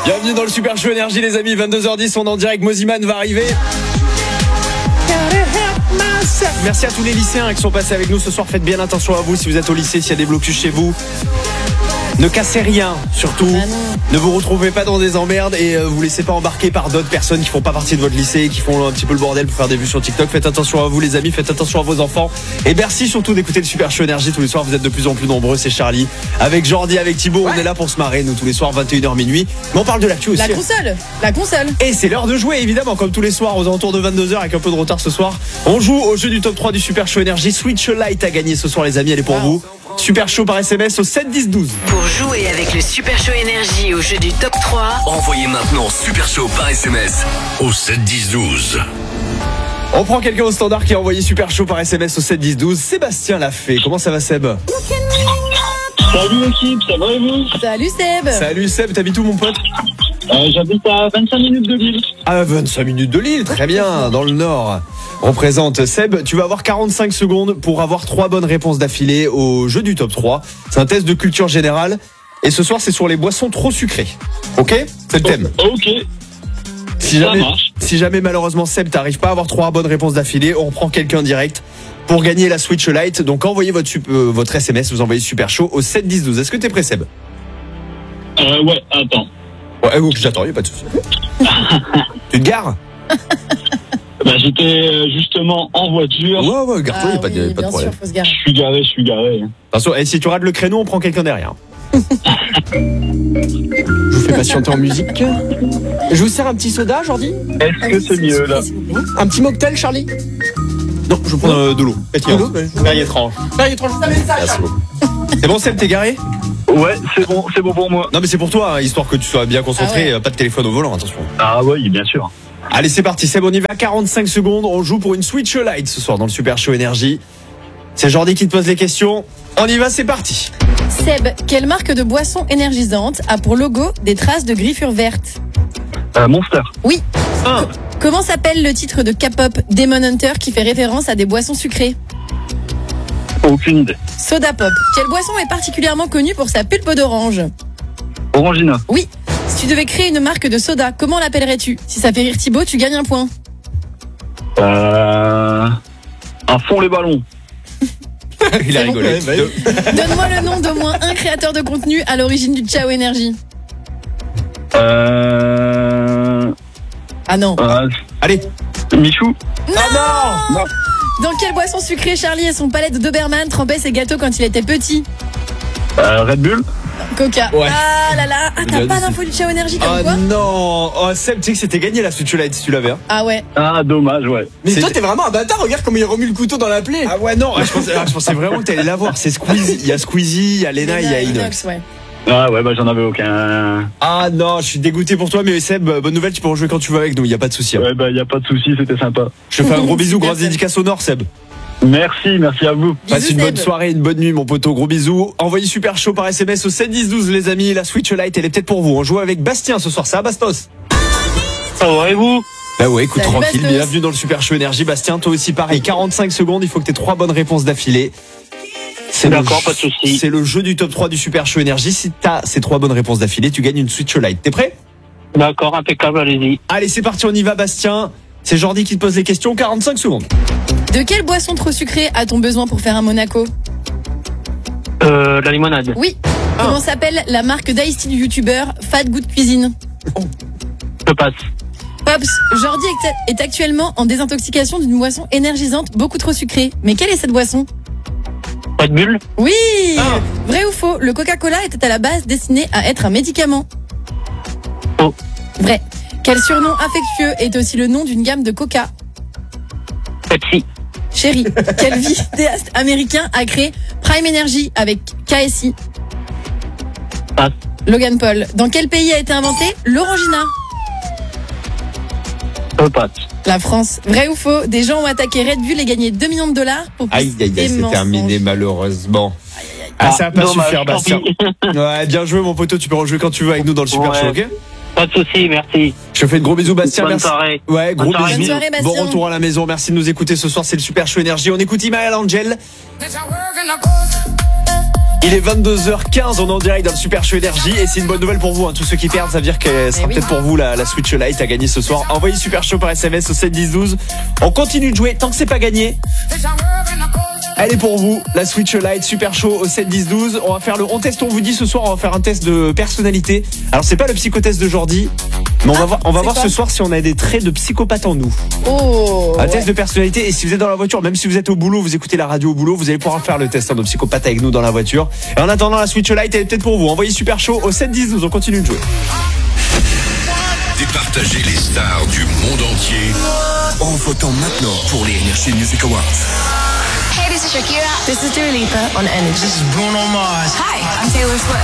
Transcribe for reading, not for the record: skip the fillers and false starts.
Bienvenue dans le Super Show Énergie les amis, 22h10, on est en direct, Moziman va arriver. Merci à tous les lycéens qui sont passés avec nous ce soir, faites bien attention à vous si vous êtes au lycée, s'il y a des blocus chez vous. Ne cassez rien, surtout. Ne vous retrouvez pas dans des emmerdes et vous laissez pas embarquer par d'autres personnes qui font pas partie de votre lycée, qui font un petit peu le bordel pour faire des vues sur TikTok. Faites attention à vous les amis, faites attention à vos enfants. Et merci surtout d'écouter le Super Show Énergie tous les soirs. Vous êtes de plus en plus nombreux, c'est Charlie. Avec Jordi, avec Thibaut, on est là pour se marrer, nous tous les soirs, 21h minuit. Mais on parle de l'actu aussi. La console. Et c'est l'heure de jouer évidemment, comme tous les soirs, aux alentours de 22h avec un peu de retard ce soir. On joue au jeu du top 3 du Super Show Énergie. Switch Lite à gagner ce soir les amis, elle est pour vous. Super Show par SMS au 7 10 12. Pour jouer avec le Super Show Énergie au jeu du top 3, envoyez maintenant Super Show par SMS au 7 10 12. On prend quelqu'un au standard qui a envoyé Super Show par SMS au 7 10 12. Sébastien l'a fait. Comment ça va Seb? Salut l'équipe, ça va et vous? Salut Seb. Salut Seb, t'habites où mon pote? J'habite à 25 minutes de Lille. Ah, 25 minutes de Lille, très bien, dans le nord. On présente Seb, tu vas avoir 45 secondes pour avoir 3 bonnes réponses d'affilée au jeu du top 3. C'est un test de culture générale. Et ce soir, c'est sur les boissons trop sucrées. Ok? C'est le thème. Ok. Si jamais malheureusement Seb, t'arrives pas à avoir 3 bonnes réponses d'affilée, on reprend quelqu'un direct pour gagner la Switch Lite. Donc envoyez votre SMS, vous envoyez Super Show au 7 10 12. Est-ce que t'es prêt Seb? Ouais, attends. Ouais, j'attends, y'a pas de souci. Tu te gares? J'étais justement en voiture. Ouais, gare-toi, y'a pas de problème. Sûr, faut se garer. Je suis garé. Attention, et si tu rates le créneau, on prend quelqu'un derrière. Je vous fais patienter en musique. Je vous sers un petit soda, Jordi? Est-ce que c'est mieux là? Un petit mocktail, Charlie? Non, je vous prends de l'eau. De l'eau? Perrier étrange. Merci beaucoup. C'est bon, Seb, t'es garé? Ouais, c'est bon pour moi. Non, mais c'est pour toi, hein, histoire que tu sois bien concentré. Pas de téléphone au volant, attention. Ah oui, bien sûr. Allez, c'est parti, Seb, on y va. 45 secondes. On joue pour une Switch Lite ce soir dans le Super Show Énergie. C'est Jordi qui te pose les questions. On y va, c'est parti. Seb, quelle marque de boisson énergisante a pour logo des traces de griffures vertes? Monster. Oui. Comment s'appelle le titre de K-pop Demon Hunter qui fait référence à des boissons sucrées? Aucune idée. Soda Pop. Quelle boisson est particulièrement connue pour sa pulpe d'orange? Orangina. Oui. Si tu devais créer une marque de soda, comment l'appellerais-tu? Si ça fait rire Thibaut, tu gagnes un point. À fond les ballons. Il a rigolé. Donne-moi le nom d'au moins un créateur de contenu à l'origine du Ciao Énergie. Ah non. Allez. Michou. Non. Dans quelle boisson sucrée Charlie et son palais de Doberman trempaient ses gâteaux quand il était petit? Red Bull. Coca. Ouais. Ah là là. Ah, t'as pas l'info du Ciao Énergie comme quoi? Non. Oh, Seb, tu sais que c'était gagné la Switch Lite si tu l'avais. Hein. Ah ouais. Ah, dommage, ouais. Mais toi, t'es vraiment un bâtard, regarde comment il remue le couteau dans la plaie. Ah ouais, non. Je pensais vraiment que t'allais l'avoir. C'est Squeezie. Il y a Squeezie, il y a Lena, il y a Inox. Ouais. Ah ouais, j'en avais aucun. Ah non, je suis dégoûté pour toi, mais Seb, bonne nouvelle, tu peux rejouer quand tu veux avec nous, il y a pas de souci. Hein. Ouais, y a pas de souci, c'était sympa. Je te fais un gros bisou, Super, grosse dédicace au Nord, Seb. Merci à vous. Passe une Seb. bonne soirée, une bonne nuit, mon poteau. Gros bisous. Envoyez Super Show par SMS au 7 10 12, les amis. La Switch Lite, elle est peut-être pour vous. On joue avec Bastien ce soir, ça va, Bastos? Ça va et vous? Bah ouais, écoute, Salut, tranquille. Bastos. Bienvenue dans le Super Show Énergie. Bastien, toi aussi pareil. 45 secondes, il faut que tu aies 3 bonnes réponses d'affilée. D'accord, pas de souci. C'est le jeu du top 3 du Super Show Énergie. Si t'as ces 3 bonnes réponses d'affilée, tu gagnes une Switch Lite. T'es prêt? D'accord, impeccable, allez-y. Allez, c'est parti, on y va, Bastien. C'est Jordi qui te pose les questions. 45 secondes. De quelle boisson trop sucrée a-t-on besoin pour faire un Monaco? La limonade. Oui. Comment s'appelle la marque d'ice tea du youtubeur Fat Good Cuisine? Je passe. Pops, Jordi est actuellement en désintoxication d'une boisson énergisante beaucoup trop sucrée. Mais quelle est cette boisson? Red Bull. Oui. Vrai ou faux? Le Coca-Cola était à la base destiné à être un médicament. Faux. Vrai. Quel surnom affectueux est aussi le nom d'une gamme de Coca? Pepsi. Chérie, quel vidéaste américain a créé Prime Energy avec KSI? Passe. Logan Paul. Dans quel pays a été inventé l'Orangina? Je passe. La France. Vrai ou faux? Des gens ont attaqué Red Bull et gagné 2 millions de dollars pour Aïe, aïe, aïe, c'est terminé malheureusement. Ah, ça a pas su dommage, faire, Bastien. Ouais, bien joué, mon poteau. Tu peux rejouer quand tu veux avec nous dans le Super Show, ok? Pas de souci, merci. Je te fais de gros bisous, Bastien. Bonne merci. soirée. Ouais, gros Bonne soirée. bisous. Bonne soirée, Bastien. Bon retour à la maison. Merci de nous écouter ce soir. C'est le Super Show Énergie. On écoute Imael Angel. Il est 22h15, on est en direct dans le Super Show Énergie et c'est une bonne nouvelle pour vous. Tous ceux qui perdent, ça veut dire que ce sera peut-être pour vous la Switch Lite à gagner ce soir. Envoyez Super Show par SMS au 7 10 12. On continue de jouer tant que c'est pas gagné. Elle est pour vous, la Switch Lite Super Show au 7 10 12. On va faire on teste, on vous dit ce soir, on va faire un test de personnalité. Alors c'est pas le psychotest de Jordi, mais on va voir ce soir si on a des traits de psychopathe en nous. Un test de personnalité, et si vous êtes dans la voiture, même si vous êtes au boulot, vous écoutez la radio au boulot, vous allez pouvoir faire le test de psychopathe avec nous dans la voiture. Et en attendant, la Switch Lite, elle est peut-être pour vous. Envoyez Super Show au 7 10 12, on continue de jouer. Départagez les stars du monde entier en votant maintenant pour les Energy Music Awards. Hey, this is Shakira. This is Dua Lipa on Energy. This is Bruno Mars. Hi, I'm Taylor Swift.